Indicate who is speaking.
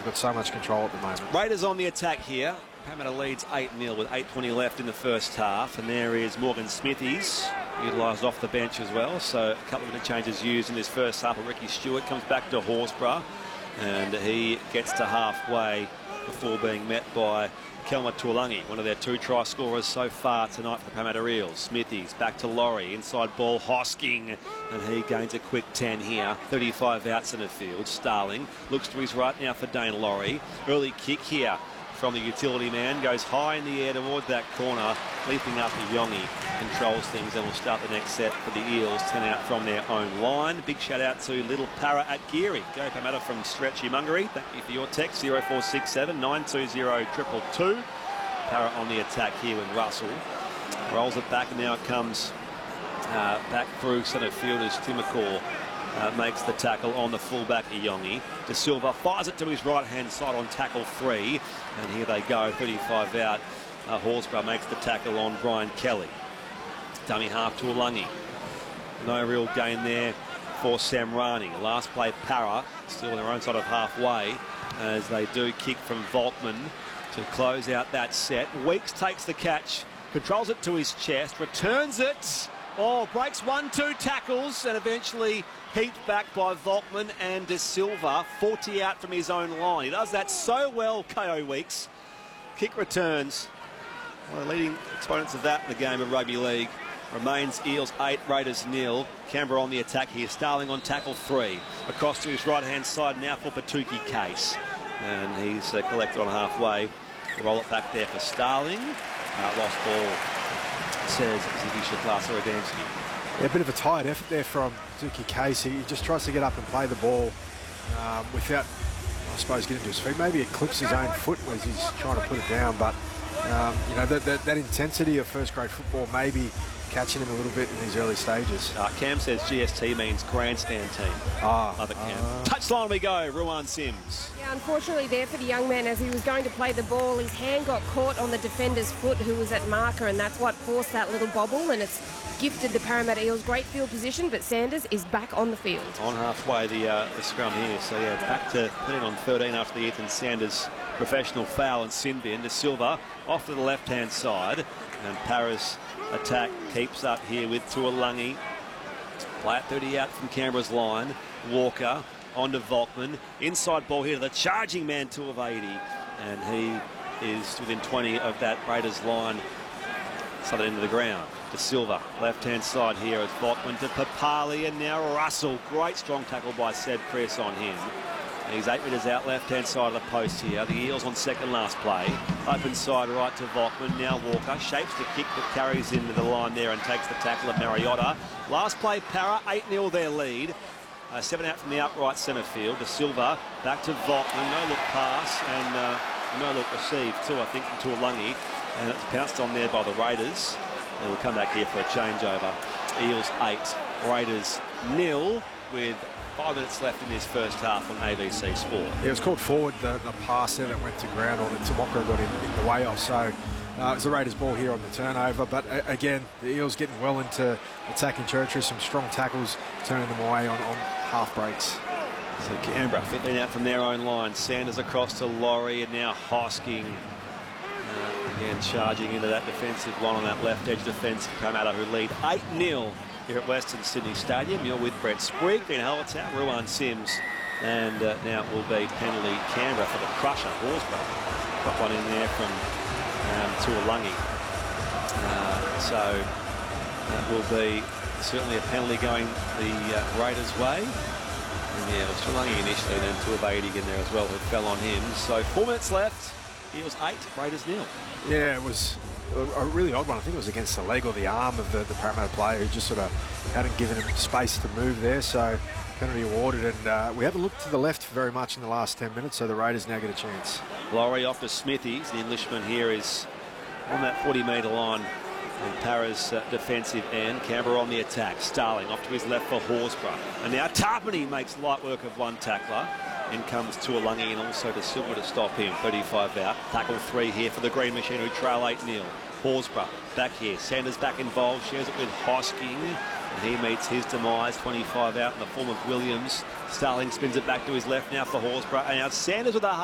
Speaker 1: got so much control at the moment.
Speaker 2: Raiders on the attack here. Parramatta leads 8-0 with 8:20 left in the first half, and there is Morgan Smithies, utilised off the bench as well, so a couple of interchanges used in this first half. Ricky Stewart comes back to Horsburgh, and he gets to halfway before being met by Kelma Tuolangi, one of their 2 try scorers so far tonight for the Parramatta Eels. Smithies back to Laurie, inside ball Hosking, and he gains a quick 10 here. 35 outs in the field. Starling looks to his right now for Dane Laurie. Early kick here from the utility man, goes high in the air towards that corner, leaping up to Yongi, controls things, and will start the next set for the Eels, 10 out from their own line. Big shout out to Little Para at Geary. Go Parramatta from Stretchy Mungery. Thank you for your text, 0467 920 222. Para on the attack here with Russell. Rolls it back, and now it comes back through centre field as Timokor makes the tackle on the fullback Iyongi. De Silva fires it to his right-hand side on tackle 3. And here they go, 35 out. Horsburgh makes the tackle on Brian Kelly. Dummy half to Tuolangi. No real gain there for Samrani. Last play, Para, still on their own side of halfway, as they do kick from Volkman to close out that set. Weeks takes the catch, controls it to his chest, returns it. Oh, breaks 1-2 tackles, and eventually heaped back by Volkman and De Silva, 40 out from his own line. He does that so well, K.O. Weeks. Kick returns. One of the leading exponents of that in the game of rugby league. Remains Eels 8, Raiders 0. Canberra on the attack here. Starling on tackle 3. Across to his right-hand side now for Patuki Case. And he's collected on halfway. Roll it back there for Starling. Lost ball, says Zivisha Glaser-Adamski.
Speaker 1: Yeah, a bit of a tired effort there from Patuki Case. He just tries to get up and play the ball without, I suppose, getting to his feet. Maybe it clips his own foot as he's trying to put it down, but you know, that intensity of first-grade football maybe catching him a little bit in these early stages.
Speaker 2: Cam says GST means grandstand team. Love it, Cam. Touchline we go, Ruan Sims.
Speaker 3: Yeah, unfortunately there for the young man, as he was going to play the ball, his hand got caught on the defender's foot who was at marker, and that's what forced that little bobble, and it's gifted the Parramatta Eels great field position, but Sanders is back on the field.
Speaker 2: On halfway, the scrum here. So, yeah, back to 13 on 13 after the Ethan Sanders professional foul and sin bin. De Silva off to the left-hand side, and Paris attack keeps up here with Tuolangi. Play at 30 out from Canberra's line. Walker onto Volkman. Inside ball here to the charging man, Tuivasa, and he is within 20 of that Raiders line, southern end of the ground. De Silva, left-hand side here as Volkman to Papali, and now Russell. Great strong tackle by Seb Chris on him. He's 8 metres out, left-hand side of the post here. The Eels on second last play. Open side right to Volkman. Now Walker shapes the kick that carries into the line there and takes the tackle of Mariota. Last play, Para, 8-0 their lead. 7 out from the outright centre field. De Silva back to Volkman. No look pass and no look received too, I think, from Tuolangi. And it's pounced on there by the Raiders. And we'll come back here for a changeover. Eels 8, Raiders 0 with 5 minutes left in this first half on ABC Sport.
Speaker 1: Yeah, it was called forward, the pass there that went to ground, or that Timokor got in the way of. So it's the Raiders' ball here on the turnover. But again, the Eels getting well into attacking territory. Some strong tackles turning them away on half breaks.
Speaker 2: So Canberra 15 out from their own line. Sanders across to Laurie, and now Hosking. Again, charging into that defensive one on that left edge defence. Parramatta who lead 8-0 here at Western Sydney Stadium. You're with Brett Sprigg, Ben Hallertau, Ruan Sims, and now it will be penalty Canberra for the crusher. Horsburgh got one in there from Tuolangi. So that will be certainly a penalty going the Raiders' way. And yeah, it was Tuolangi initially, then Tuivasa in there as well, who fell on him. So 4 minutes left. Eels 8, Raiders 0.
Speaker 1: Yeah, it was a really odd one. I think it was against the leg or the arm of the Parramatta player, who just sort of hadn't given him space to move there. So penalty awarded, and we haven't looked to the left very much in the last 10 minutes, so the Raiders now get a chance.
Speaker 2: Laurie off to Smithies. The Englishman here is on that 40-metre line. And Para's defensive end. Canberra on the attack. Starling off to his left for Horsburgh. And now Tarpany makes light work of one tackler. In comes Tuolangi and also De Silva to stop him. 35 out. Tackle 3 here for the Green Machine, who trail 8-0. Horsburgh back here. Sanders back involved. Shares it with Hosking. And he meets his demise. 25 out in the form of Williams. Starling spins it back to his left now for Horsburgh. And now Sanders with a